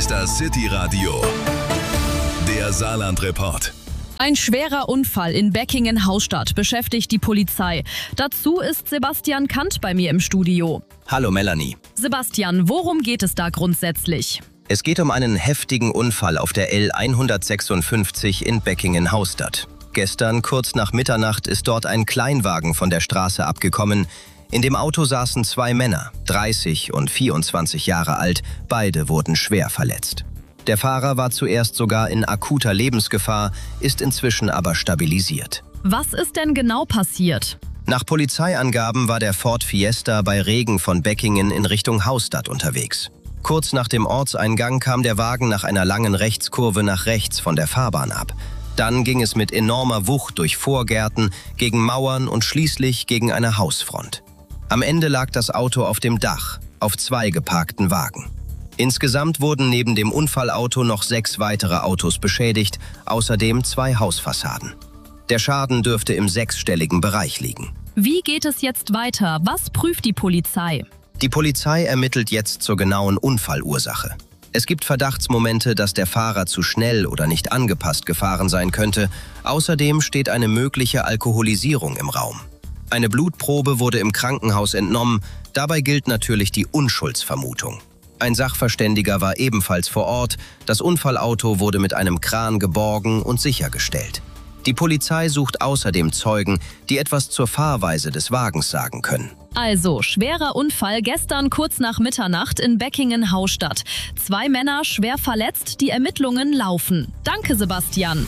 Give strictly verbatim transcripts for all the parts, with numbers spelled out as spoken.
ist das City-Radio, der Saarland-Report. Ein schwerer Unfall in Beckingen-Haustadt beschäftigt die Polizei. Dazu ist Sebastian Kant bei mir im Studio. Hallo Melanie. Sebastian, worum geht es da grundsätzlich? Es geht um einen heftigen Unfall auf der L hundertsechsundfünfzig in Beckingen-Haustadt. Gestern, kurz nach Mitternacht, ist dort ein Kleinwagen von der Straße abgekommen. In dem Auto saßen zwei Männer, dreißig und vierundzwanzig Jahre alt. Beide wurden schwer verletzt. Der Fahrer war zuerst sogar in akuter Lebensgefahr, ist inzwischen aber stabilisiert. Was ist denn genau passiert? Nach Polizeiangaben war der Ford Fiesta bei Regen von Beckingen in Richtung Haustadt unterwegs. Kurz nach dem Ortseingang kam der Wagen nach einer langen Rechtskurve nach rechts von der Fahrbahn ab. Dann ging es mit enormer Wucht durch Vorgärten, gegen Mauern und schließlich gegen eine Hausfront. Am Ende lag das Auto auf dem Dach, auf zwei geparkten Wagen. Insgesamt wurden neben dem Unfallauto noch sechs weitere Autos beschädigt, außerdem zwei Hausfassaden. Der Schaden dürfte im sechsstelligen Bereich liegen. Wie geht es jetzt weiter? Was prüft die Polizei? Die Polizei ermittelt jetzt zur genauen Unfallursache. Es gibt Verdachtsmomente, dass der Fahrer zu schnell oder nicht angepasst gefahren sein könnte. Außerdem steht eine mögliche Alkoholisierung im Raum. Eine Blutprobe wurde im Krankenhaus entnommen. Dabei gilt natürlich die Unschuldsvermutung. Ein Sachverständiger war ebenfalls vor Ort. Das Unfallauto wurde mit einem Kran geborgen und sichergestellt. Die Polizei sucht außerdem Zeugen, die etwas zur Fahrweise des Wagens sagen können. Also, schwerer Unfall gestern kurz nach Mitternacht in Beckingen-Haustadt. Zwei Männer schwer verletzt, die Ermittlungen laufen. Danke, Sebastian.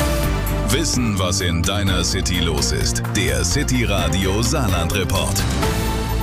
Wissen, was in deiner City los ist. Der City-Radio Saarland-Report.